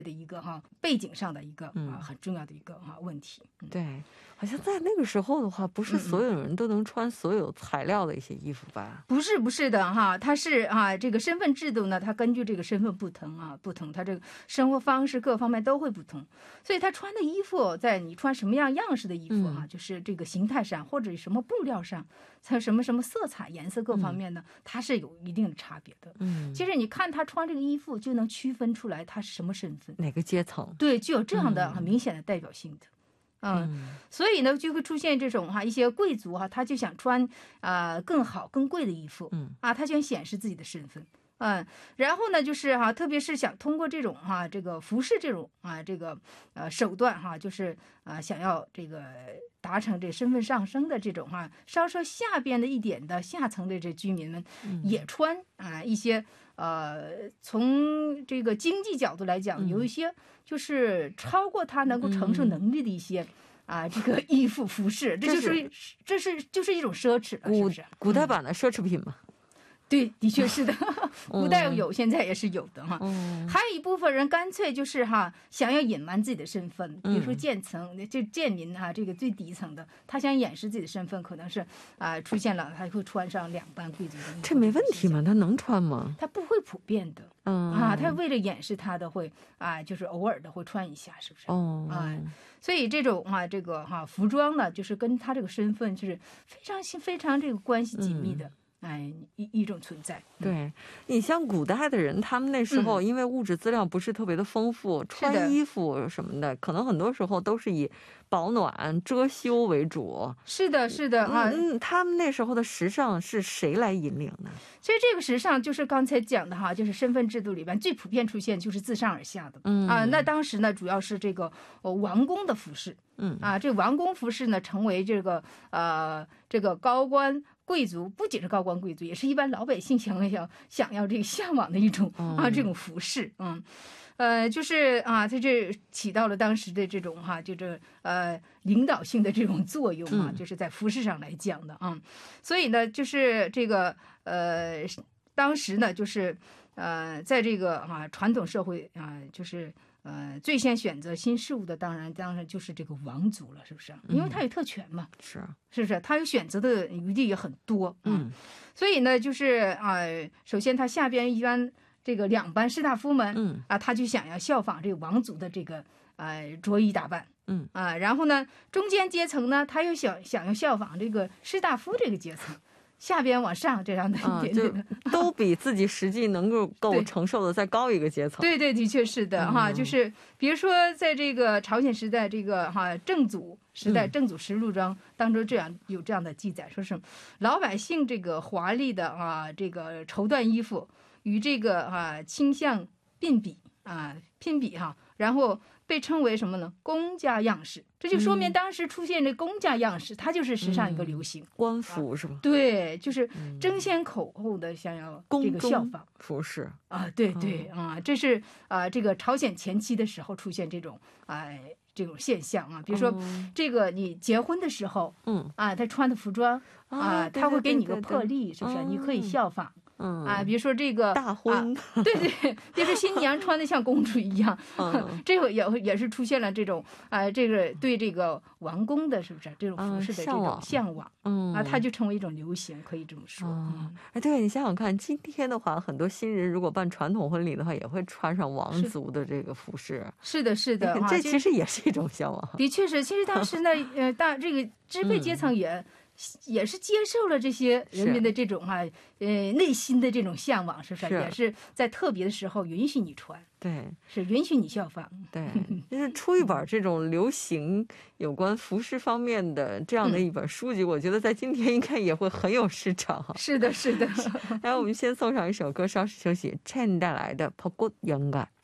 的一个背景上的一个很重要的一个问题。 对，好像在那个时候的话，不是所有人都能穿所有材料的一些衣服吧？ 不是的哈，它是这个身份制度呢，它根据这个身份不同，它这个生活方式各方面都会不同，所以他穿的衣服，在你穿什么样式的衣服就是这个形态上或者什么布料上，像什么色彩颜色各方面呢，它是有一定的差别的。其实你看他穿这个衣服就能区分出来他是什么身份， 哪个阶层， 对，具有这样的很明显的代表性的。所以呢就会出现这种一些贵族他就想穿更好更贵的衣服他就想显示自己的身份。然后呢就是特别是想通过这种这个服饰这种这个手段就是想要这个达成这身份上升的这种稍稍下边的一点的下层的这居民们也穿一些从这个经济角度来讲有一些就是超过他能够承受能力的一些这个衣服服饰，这就是一种奢侈了，是不是？ 古代版的奢侈品嘛。 对，的确是的，古代有，现在也是有的还有一部分人干脆就是想要隐瞒自己的身份，比如说贱民这个最底层的，他想掩饰自己的身份，可能是出现了他会穿上两般贵族的衣服。 这没问题吗？他能穿吗？ 他不会普遍的他为了掩饰他的会就是偶尔的会穿一下，是不是？所以这种这个服装呢，就是跟他这个身份就是非常这个关系紧密的。一种存在。 对，你像古代的人，他们那时候因为物质资料不是特别的丰富，穿衣服什么的可能很多时候都是以保暖遮羞为主。是的他们那时候的时尚是谁来引领呢？ 其实这个时尚就是刚才讲的就是身份制度里边最普遍出现就是自上而下的。那当时呢主要是这个王公的服饰。这王公服饰呢成为这个高官贵族，不仅是高官贵族，也是一般老百姓想要这个向往的一种这种服饰。就是它这起到了当时的这种就这领导性的这种作用就是在服饰上来讲的所以呢就是这个当时呢就是在这个传统社会就是最先选择新事物的当然就是这个王族了，是不是？因为他有特权嘛，是不是？他有选择的余地也很多。所以呢就是首先他下边一般这个两班士大夫们他就想要效仿这个王族的这个着衣打扮。然后呢中间阶层呢他又想要效仿这个士大夫这个阶层，下边往上这样的一点点的都比自己实际能够承受的再高一个阶层。 对，的确是的就是比如说在这个朝鲜时代这个正祖时代正祖实录中当中有这样的记载，说是老百姓这个华丽的这个绸缎衣服与这个倾向拼比然后被称为什么呢？公家样式。这就说明当时出现这公家样式，它就是时尚一个流行。 官服是吧？ 对，就是争先恐后的想要这个效仿服饰对这是这个朝鲜前期的时候出现这种这种现象比如说这个你结婚的时候他穿的服装他会给你个破例，是不是？你可以效仿。比如说这个大婚对，就是新娘穿的像公主一样这个也是出现了这种这个对这个王公的是不是这种服饰的这种向往它就成为一种流行，可以这么说。 对，你想想看，今天的话很多新人如果办传统婚礼的话也会穿上王族的这个服饰。 是的这其实也是一种向往。 的确是，其实当时呢这个支配阶层也是接受了这些人民的这种内心的这种向往，是不是？也是在特别的时候允许你穿。对，是允许你效仿。对， 就是出一本这种流行有关服饰方面的这样的一本书籍，我觉得在今天应该也会很有市场。 是的。 来，我们先送上一首歌，稍事休息，Chen带来的《벚꽃연가》。